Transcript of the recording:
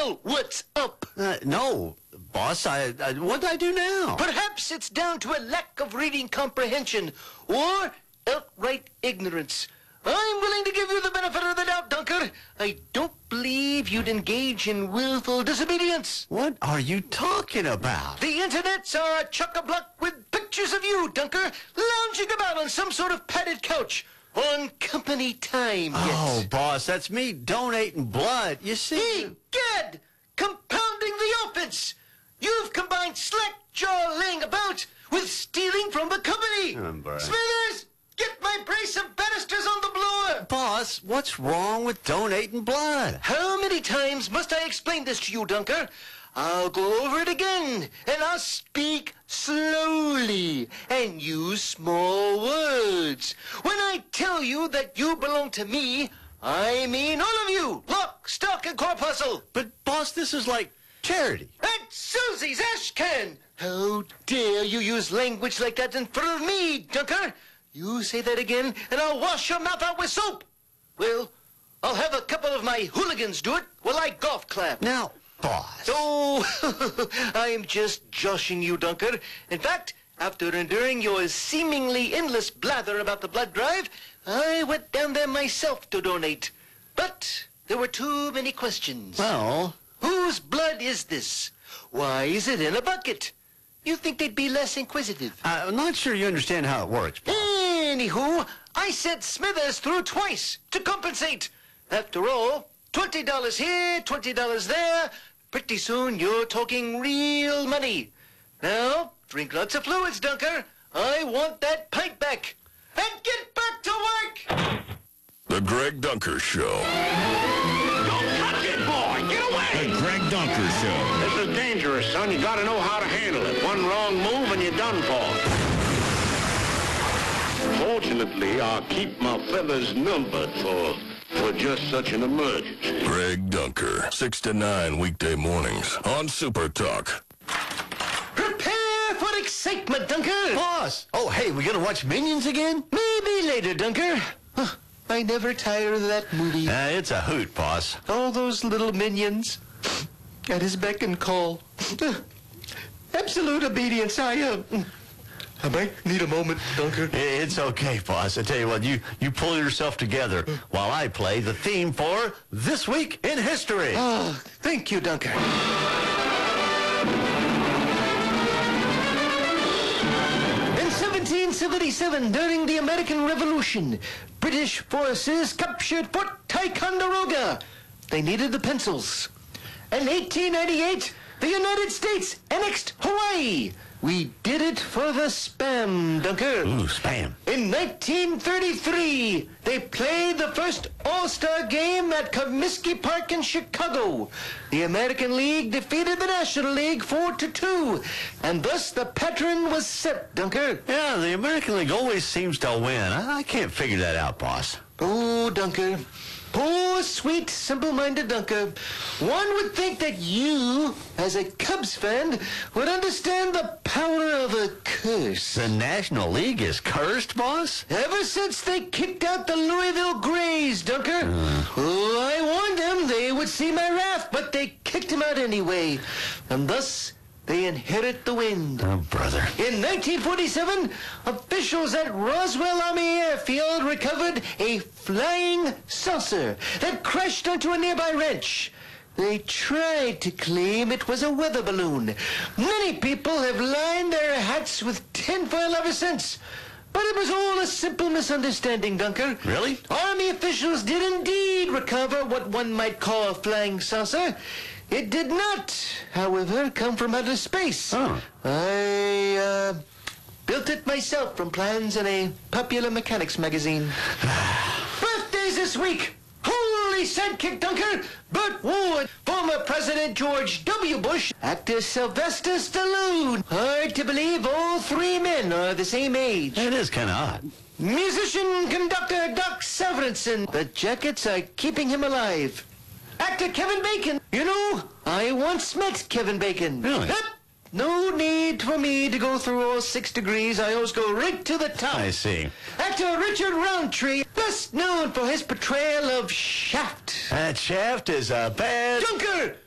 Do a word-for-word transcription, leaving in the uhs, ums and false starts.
Well, what's up? Uh, no, boss, I, I what did I do now? Perhaps it's down to a lack of reading comprehension or outright ignorance. I'm willing to give you the benefit of the doubt, Dunker. I don't believe you'd engage in willful disobedience. What are you talking about? The internets are chock-a-block with pictures of you, Dunker, lounging about on some sort of padded couch on company time. Oh, Yet. boss, that's me donating blood. You see? Egad! Compounding the offense! You've combined slack-jaw laying about with stealing from the company! Um, bruh. Smithers! Get my brace of banisters on the blower! Boss, what's wrong with donating blood? How many times must I explain this to you, Dunker? I'll go over it again, and I'll speak slowly and use small words. When I tell you that you belong to me, I mean all of you, lock, stock, and corpuscle. But, boss, this is like charity. Aunt Susie's ash can! How dare you use language like that in front of me, Dunker? You say that again, and I'll wash your mouth out with soap. Well, I'll have a couple of my hooligans do it while I golf clap. Now, boss. Oh, I'm just joshing you, Dunker. In fact, after enduring your seemingly endless blather about the blood drive, I went down there myself to donate. But there were too many questions. Well, Whose blood is this? Why is it in a bucket? You think they'd be less inquisitive? I'm not sure you understand how it works, boss. Anywho, I sent Smithers through twice to compensate. After all, twenty dollars here, twenty dollars there. Pretty soon you're talking real money. Now, drink lots of fluids, Dunker. I want that pint back. And get back to work! The Greg Dunker Show. Don't touch it, boy! Get away! The Greg Dunker Show. This is dangerous, son. You gotta know how to handle it. One wrong move and you're done for. Fortunately, I'll keep my feathers numbered for, for just such an emergency. Greg Dunker, six to nine weekday mornings on Super Talk. Prepare for excitement, Dunker! Boss! Oh, hey, we gonna watch Minions again? Maybe later, Dunker. Huh, I never tire of that movie. Uh, it's a hoot, boss. All those little minions at his beck and call. Absolute obedience. I, uh, I might need a moment, Dunker. It's okay, boss. I tell you what, you, you pull yourself together while I play the theme for This Week in History. Oh, thank you, Dunker. In seventeen seventy-seven, during the American Revolution, British forces captured Fort Ticonderoga. They needed the pencils. In eighteen ninety-eight, the United States annexed Hawaii. We did it for the spam, Dunker. Ooh, spam. In nineteen thirty-three, they played the first All-Star game at Comiskey Park in Chicago. The American League defeated the National League four to two, and thus the pattern was set, Dunker. Yeah, the American League always seems to win. I, I can't figure that out, boss. Oh, Dunker. Poor, sweet, simple-minded Dunker. One would think that you, as a Cubs fan, would understand the power of a curse. The National League is cursed, boss? Ever since they kicked out the Louisville Grays, Dunker. Uh. Oh, I warned them they would see my wrath, but they kicked him out anyway. And thus, they inherit the wind. Oh, brother. In nineteen forty-seven, officials at Roswell Army Airfield recovered a flying saucer that crashed onto a nearby ranch. They tried to claim it was a weather balloon. Many people have lined their hats with tinfoil ever since. But it was all a simple misunderstanding, Dunker. Really? Army officials did indeed recover what one might call a flying saucer. It did not, however, come from outer space. Oh. I, uh, built it myself from plans in a popular mechanics magazine. Birthdays this week! Holy sidekick, Dunker! Burt Ward, former President George W. Bush, actor Sylvester Stallone. Hard to believe all three men are the same age. It is kind of odd. Musician, conductor Doc Severinsen. The jackets are keeping him alive. Actor Kevin Bacon. You know, I once met Kevin Bacon. Really? Yep. No need for me to go through all six degrees. I always go right to the top. I see. Actor Richard Roundtree, best known for his portrayal of Shaft. That Shaft is a bad... Dunker,